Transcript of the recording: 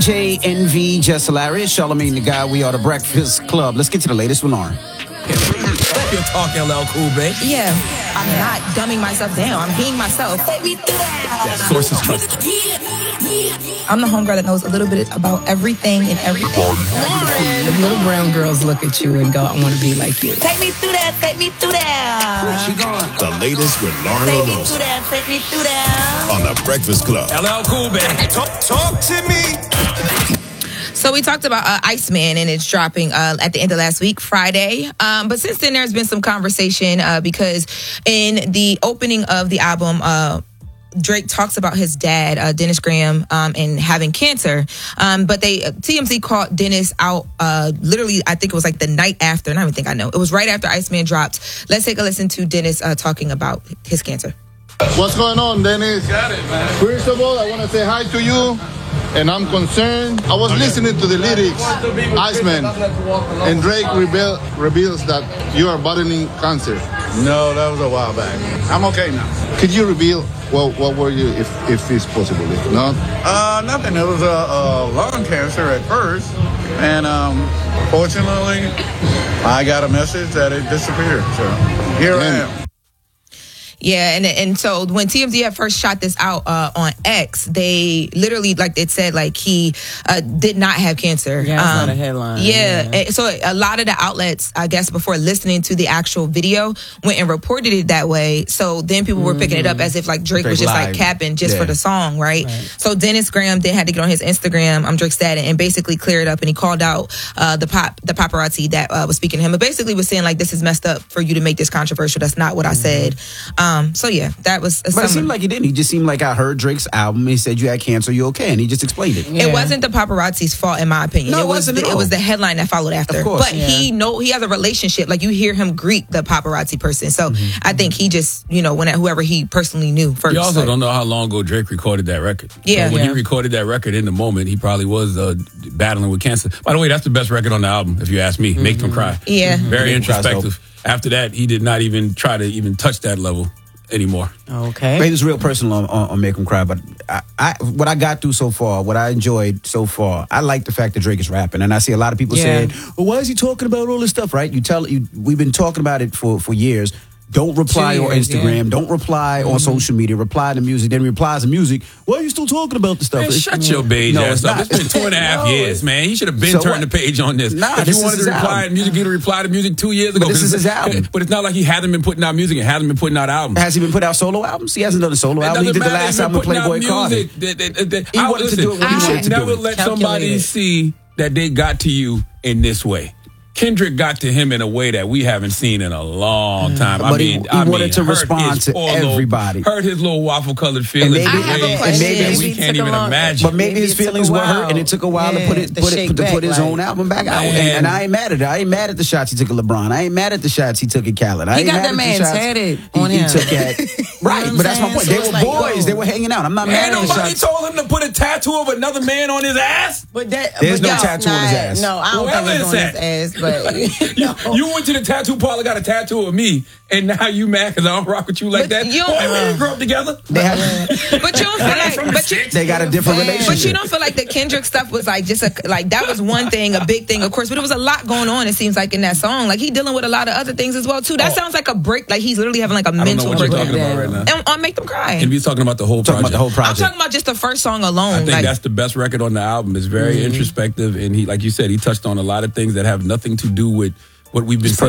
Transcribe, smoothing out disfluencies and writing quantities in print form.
DJ NV, Just Hilarious, Charlamagne the Guy. We are the Breakfast Club. Let's get to the latest with Lauren. You're talking LL Cool, babe. Yeah, I'm not dumbing myself down. I'm being myself. That source is trust. I'm the homegirl that knows a little bit about everything and everything. The little brown girls look at you and go, I want to be like you. Take me through that, take me through that. She gone. The latest with Lauren Take me LaRosa through that, take me through that. on the Breakfast Club. LL Cool, babe. Talk to me. So we talked about Iceman, and it's dropping at the end of last week, Friday. But since then, there's been some conversation because in the opening of the album, Drake talks about his dad, Dennis Graham, and having cancer. But TMZ caught Dennis out literally, I think it was like the night after. And I don't even think I know. It was right after Iceman dropped. Let's take a listen to Dennis talking about his cancer. What's going on, Dennis? Got it, man. First of all, I want to say hi to you, and I'm concerned. I was listening to the lyrics, Iceman, and Drake reveals that you are battling cancer. No, that was a while back. I'm okay now. Could you reveal what were you, if it's possible? If not, Nothing. It was a lung cancer at first, and fortunately, I got a message that it disappeared. So here I am. Yeah, and so when TMZ had first shot this out on X, they literally, like it said, like he did not have cancer. Yeah, that's not a headline. Yeah, so a lot of the outlets, I guess, before listening to the actual video, went and reported it that way. So then people were picking it up as if like Drake was just live. like capping just for the song, right? So Dennis Graham then had to get on his Instagram, Drake's dad, and basically clear it up, and he called out the paparazzi that was speaking to him, but basically was saying like, this is messed up for you to make this controversial. That's not what I said. So yeah, that was. But it seemed like he didn't. He just seemed like I heard Drake's album. He said you had cancer, you okay, and he just explained it. It wasn't the paparazzi's fault, in my opinion. No, it was it wasn't. it was the headline that followed after. Of course. But he has a relationship. Like you hear him greet the paparazzi person. So I think he just went at whoever he personally knew first. You also don't know how long ago Drake recorded that record. Yeah. So when he recorded that record in the moment, he probably was battling with cancer. By the way, that's the best record on the album, if you ask me. Make Them Cry. Yeah. Very Make Them Cry's introspective. After that, he did not even try to even touch that level anymore. Okay. It was real personal on Make 'Em Cry, but what I got through so far, what I enjoyed so far, I like the fact that Drake is rapping, and I see a lot of people saying, "Well, why is he talking about all this stuff?" Right? We've been talking about it for years. Don't reply on Instagram. Don't reply on social media. Reply to music. Then replies to music. Why are you still talking about this stuff? Man, shut your beige ass up. It's been 2.5 years, man. He should have been turned the page on this. Nah, if this you wanted is to his reply album. to music, you'd reply to music 2 years ago. But this is his album. But it's not like he hasn't been putting out music. It hasn't been putting out albums. Has he been put out solo albums? He hasn't done a solo album. He did the last album with Playboy Cardi. He wanted to do it when he wanted to do never it. let somebody see that they got to you in this way. Kendrick got to him in a way that we haven't seen in a long time. But he wanted to respond to everybody. Hurt his little waffle-colored feelings. And maybe- I have a question. we can't even imagine. But maybe his feelings were hurt, and it took a while to put his own album back out. And I ain't mad at it. I ain't mad at the shots he took at LeBron. I ain't mad at the shots he took at Khaled. I He ain't got mad that at man the shots tatted on he him. took at right. But that's my point. They were boys. They were hanging out. I'm not mad at the Nobody shots. told him to put a tattoo of another man on his ass. But that, There's but no that's tattoo on his ass. No, I don't Whoever think it's is on his ass. But You went to the tattoo parlor, got a tattoo of me, and now you mad because I don't rock with you like that? you Boy, we didn't grow up together. They have, But you don't feel like, they got a different relationship. but you don't feel like the Kendrick stuff was like just that was one thing, a big thing, of course, but it was a lot going on. It seems like in that song, like he dealing with a lot of other things as well too. That sounds like a break. Like he's literally having like a I don't know mental what you're break. talking about right now. And on Make Them Cry. And he's talking about the whole talking project. about the whole I'm project. talking about just the first song alone. I think like, that's the best record on the album. It's very introspective, and he, like you said, he touched on a lot of things that have nothing to do with what we've been